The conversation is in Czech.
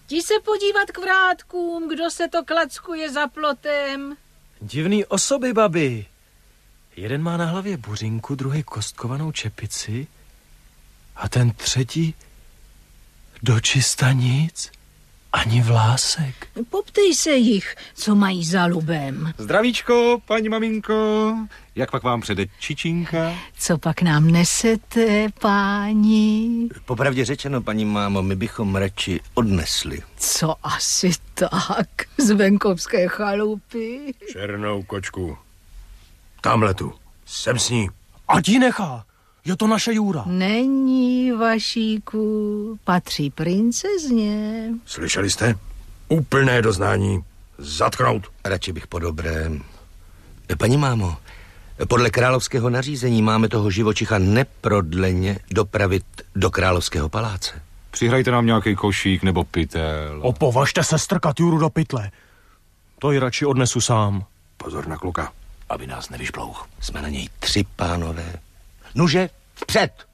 Jdi se podívat k vrátkům, kdo se to klackuje za plotem. Divný osoby, babi. Jeden má na hlavě buřinku, druhý kostkovanou čepici a ten třetí dočista nic, ani vlásek. Poptej se jich, co mají za lubem. Zdravíčko, paní maminko. Jak pak vám přede čičinka? Co pak nám nesete, páni? Popravdě řečeno, paní mámo, my bychom radši odnesli. Co asi tak, z venkovské chalupy? Černou kočku. Tamhle tu. Jsem s ní. Ať ji nechá. Je to naše Jura. Není, Vašíku, patří princezně. Slyšeli jste? Úplné doznání. Zatknout. Radši bych po dobrém. Paní mámo, podle královského nařízení máme toho živočicha neprodleně dopravit do královského paláce. Přihrajte nám nějaký košík nebo pytel. Opovažte se strkat Juru do pytle. To ji radši odnesu sám. Pozor na kluka, aby nás nevyšplouch. Jsme na něj 3, pánové. Nuže, vpřed!